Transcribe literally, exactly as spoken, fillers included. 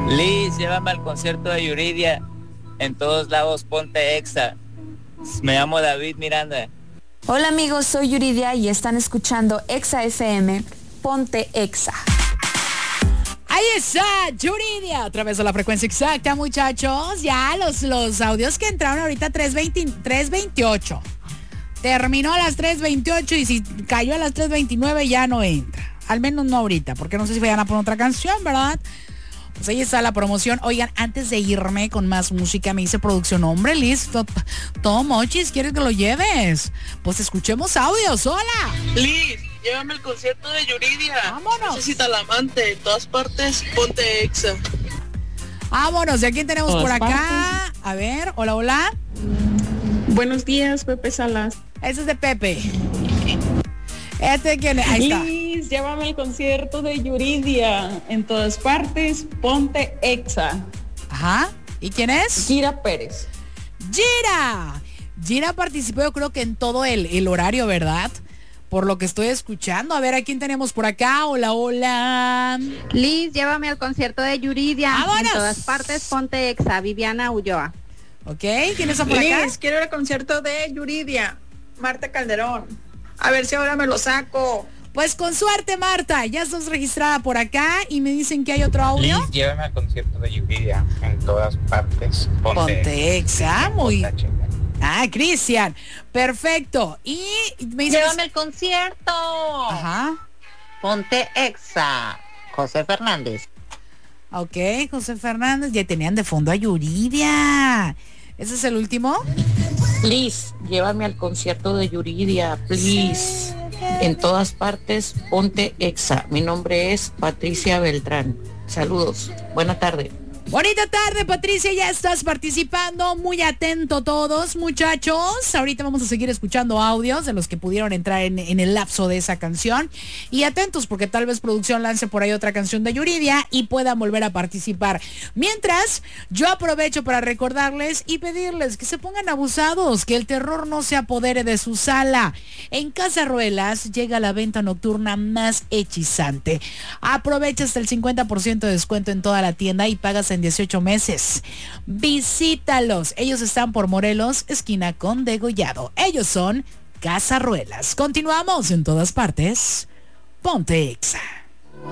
Liz, llévame al concierto de Yuridia. En todos lados, ponte Exa. Me llamo David Miranda. Hola amigos, soy Yuridia y están escuchando Exa F M. Ponte Exa. Ahí está, Yuridia, a través de la frecuencia exacta, muchachos. Ya los, los audios que entraron ahorita tres veinte, tres veintiocho. Terminó a las tres veintiocho y si cayó a las tres veintinueve ya no entra. Al menos no ahorita, porque no sé si vayan a poner otra canción, ¿verdad? Pues ahí está la promoción. Oigan, antes de irme con más música, me dice producción, hombre, Liz, to, todo mochis, ¿quieres que lo lleves? Pues escuchemos audios, hola. Liz, llévame al concierto de Yuridia. Vámonos. Necesita la amante, en todas partes, ponte Exa. Vámonos, ¿y a quién tenemos Todas por acá? partes. A ver, hola, hola. Buenos días, Pepe Salas. Ese es de Pepe. Este quién es, ahí está. Liz, llévame al concierto de Yuridia. En todas partes, ponte Exa. Ajá. ¿Y quién es? Gira Pérez. Gira. Gira participó yo creo que en todo el, el horario, ¿verdad? Por lo que estoy escuchando. A ver, ¿a quién tenemos por acá? Hola, hola. Liz, llévame al concierto de Yuridia. ¡Vámonos! En todas partes, ponte Exa. Viviana Ulloa. Ok, ¿quién está por acá? Liz, quiero ir al concierto de Yuridia. Marta Calderón. A ver si ahora me lo saco. Pues con suerte, Marta. Ya estás registrada por acá y me dicen que hay otro audio. Liz, llévame al concierto de Yuridia. En todas partes, ponte, Ponte Exa. Muy... Ponte chinga. Ah, Cristian. Perfecto. Y me dices... Llévame al concierto. Ajá. Ponte Exa. José Fernández. Ok, José Fernández. Ya tenían de fondo a Yuridia. ¿Ese es el último? Liz, llévame al concierto de Yuridia, please. En todas partes, ponte Exa. Mi nombre es Patricia Beltrán. Saludos. Buena tarde. Bonita tarde, Patricia, ya estás participando. Muy atento todos, muchachos. Ahorita vamos a seguir escuchando audios de los que pudieron entrar en, en el lapso de esa canción. Y atentos, porque tal vez producción lance por ahí otra canción de Yuridia y puedan volver a participar. Mientras, yo aprovecho para recordarles y pedirles que se pongan abusados, que el terror no se apodere de su sala. En Casa Ruelas llega la venta nocturna más hechizante. Aprovecha hasta el cincuenta por ciento de descuento en toda la tienda y pagas en dieciocho meses. Visítalos. Ellos están por Morelos, esquina con Degollado. Ellos son Casa Ruelas. Continuamos en todas partes. Ponte Exa.